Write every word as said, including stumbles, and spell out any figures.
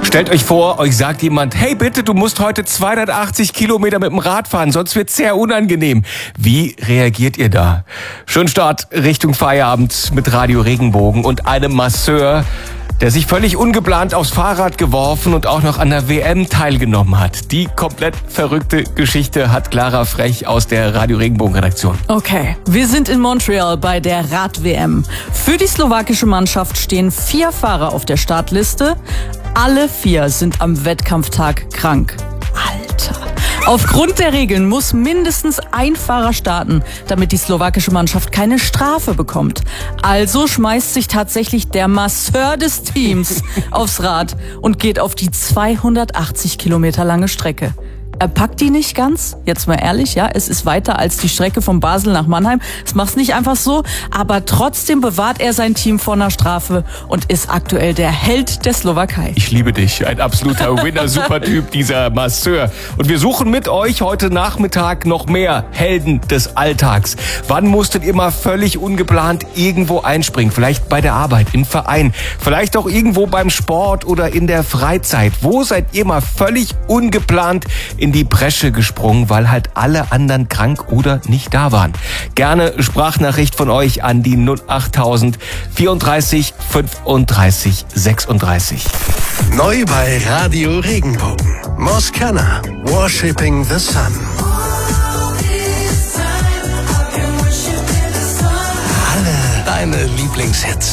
Stellt euch vor, euch sagt jemand, hey bitte, du musst heute zweihundertachtzig Kilometer mit dem Rad fahren, sonst wird's sehr unangenehm. Wie reagiert ihr da? Schön Start Richtung Feierabend mit Radio Regenbogen und einem Masseur, der sich völlig ungeplant aufs Fahrrad geworfen und auch noch an der W M teilgenommen hat. Die komplett verrückte Geschichte hat Clara Frech aus der Radio Regenbogen Redaktion. Okay, wir sind in Montreal bei der Rad-W M. Für die slowakische Mannschaft stehen vier Fahrer auf der Startliste. Alle vier sind am Wettkampftag krank. Alter. Aufgrund der Regeln muss mindestens ein Fahrer starten, damit die slowakische Mannschaft keine Strafe bekommt. Also schmeißt sich tatsächlich der Masseur des Teams aufs Rad und geht auf die zweihundertachtzig Kilometer lange Strecke. Er packt die nicht ganz, jetzt mal ehrlich, ja, es ist weiter als die Strecke von Basel nach Mannheim. Das macht's nicht einfach so, aber trotzdem bewahrt er sein Team vor einer Strafe und ist aktuell der Held der Slowakei. Ich liebe dich, ein absoluter Winner-Supertyp, dieser Masseur. Und wir suchen mit euch heute Nachmittag noch mehr Helden des Alltags. Wann musstet ihr mal völlig ungeplant irgendwo einspringen? Vielleicht bei der Arbeit, im Verein, vielleicht auch irgendwo beim Sport oder in der Freizeit. Wo seid ihr mal völlig ungeplant in die Bresche gesprungen, weil halt alle anderen krank oder nicht da waren? Gerne Sprachnachricht von euch an die null achttausend vierunddreißig fünfunddreißig sechsunddreißig. Neu bei Radio Regenbogen. Moskana, Worshipping the Sun. Alle deine Lieblingshits.